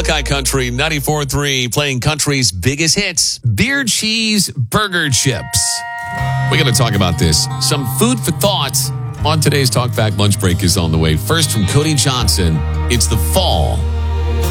Buckeye Country 94.3, playing country's biggest hits, beer cheese burger chips. We're going to talk about this. Some food for thought on today's Talk Back Lunch Break is on the way. First from Cody Johnson, it's the fall